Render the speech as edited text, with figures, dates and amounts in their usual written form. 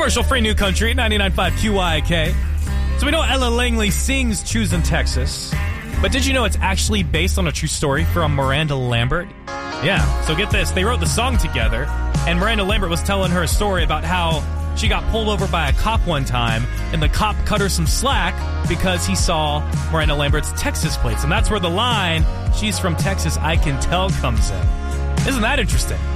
Commercial-free New Country, 99.5 QYK. So we know Ella Langley sings Choose in Texas, but did you know it's actually based on a true story from Miranda Lambert? Yeah, so get this. They wrote the song together, and Miranda Lambert was telling her a story about how she got pulled over by a cop one time, and the cop cut her some slack because he saw Miranda Lambert's Texas plates. And that's where the line, "She's from Texas, I can tell," comes in. Isn't that interesting?